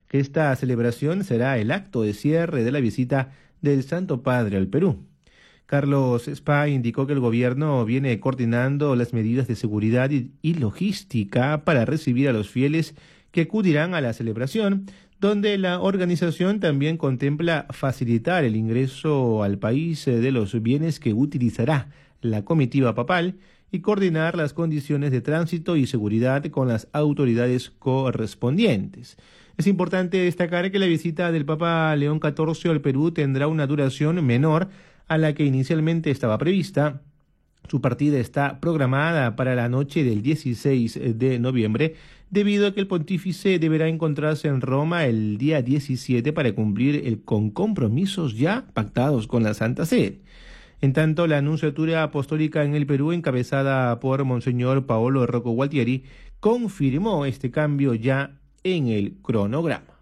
que esta celebración será el acto de cierre de la visita del Santo Padre al Perú. Carlos Spa indicó que el gobierno viene coordinando las medidas de seguridad y logística para recibir a los fieles que acudirán a la celebración, donde la organización también contempla facilitar el ingreso al país de los bienes que utilizará la comitiva papal y coordinar las condiciones de tránsito y seguridad con las autoridades correspondientes. Es importante destacar que la visita del Papa León XIV al Perú tendrá una duración menor a la que inicialmente estaba prevista. Su partida está programada para la noche del 16 de noviembre, debido a que el pontífice deberá encontrarse en Roma el día 17 para cumplir con compromisos ya pactados con la Santa Sede. En tanto, la Nunciatura Apostólica en el Perú, encabezada por Monseñor Paolo Rocco Gualtieri, confirmó este cambio ya en el cronograma.